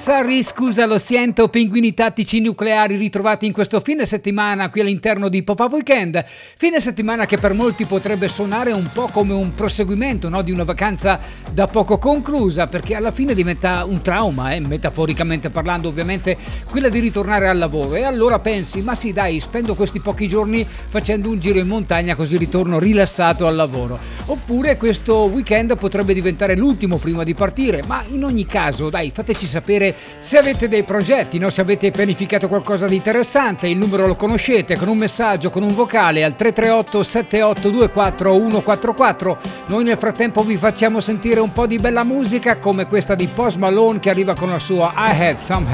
Sorry, scusa, lo sento, pinguini tattici nucleari ritrovati in questo fine settimana qui all'interno di Pop-Up Weekend. Fine settimana che per molti potrebbe suonare un po' come un proseguimento, no? Di una vacanza da poco conclusa, perché alla fine diventa un trauma, metaforicamente parlando ovviamente, quella di ritornare al lavoro. E allora pensi, ma sì dai, spendo questi pochi giorni facendo un giro in montagna così ritorno rilassato al lavoro. Oppure questo weekend potrebbe diventare l'ultimo prima di partire, ma in ogni caso dai, fateci sapere se avete dei progetti, no? Se avete pianificato qualcosa di interessante. Il numero lo conoscete, con un messaggio, con un vocale al 338 7824 144. Noi nel frattempo vi facciamo sentire un po' di bella musica come questa di Post Malone che arriva con la sua I Had Some